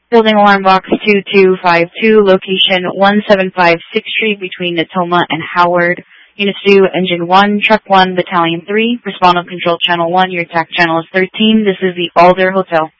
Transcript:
Building alarm box 2252, location 175 6th Street between Natoma and Howard. Units 2, Engine 1, Truck 1, Battalion 3. Respond on Control Channel 1. Your attack channel is 13. This is the Alder Hotel.